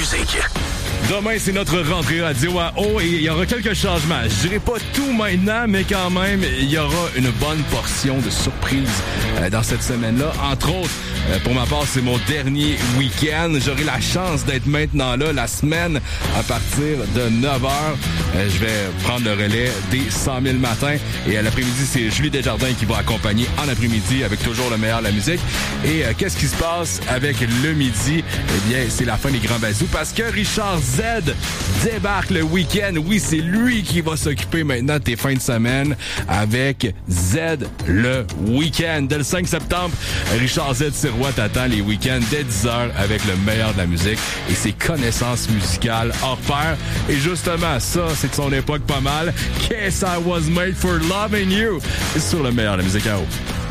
musique. Demain, c'est notre rentrée radio à eau et il y aura quelques changements. Je dirais pas tout maintenant, mais quand même, il y aura une bonne portion de surprises dans cette semaine-là. Entre autres, pour ma part, c'est mon dernier week-end. J'aurai la chance d'être maintenant là la semaine à partir de 9h. Je vais prendre le relais des 100 000 matins. Et à l'après-midi, c'est Julie Desjardins qui va accompagner en après-midi avec toujours le meilleur de la musique. Et qu'est-ce qui se passe avec le midi? Eh bien, c'est la fin des grands bazous parce que Richard Z débarque le week-end. Oui, c'est lui qui va s'occuper maintenant de tes fins de semaine avec Z le week-end. Dès le 5 septembre, Richard Z Sirois t'attend les week-ends dès 10h avec le meilleur de la musique et ses connaissances musicales hors pair. Et justement, ça, c'est de son époque pas mal. Guess I was made for loving you. C'est sur le meilleur de la musique à eau.